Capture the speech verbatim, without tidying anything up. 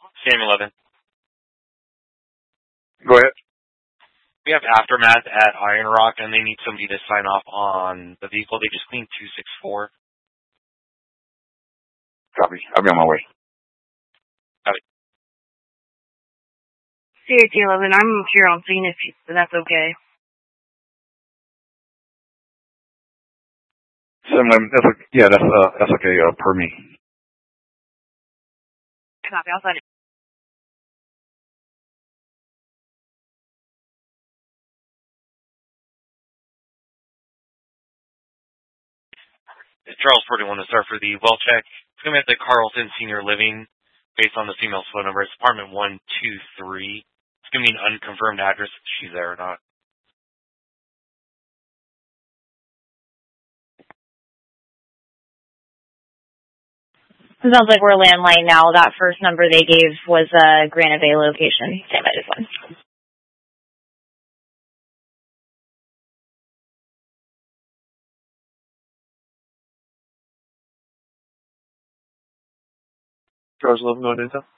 Sam eleven. Go ahead. We have Aftermath at Iron Rock, and they need somebody to sign off on the vehicle. They just cleaned two six four. Copy. I'll be on my way. Got it. C H eleven, I'm here on scene if, you, if that's okay. seven eleven, that's okay. Yeah, that's, uh, that's okay, uh, per me. Copy, I'll sign it. Charles forty-one to start for the well check. It's going to be at the Carlton Senior Living, based on the female's phone number. It's apartment one two three. It's going to be an unconfirmed address if she's there or not. It sounds like we're landline now. That first number they gave was a Granite Bay location. Same by this one. Charles eleven going into.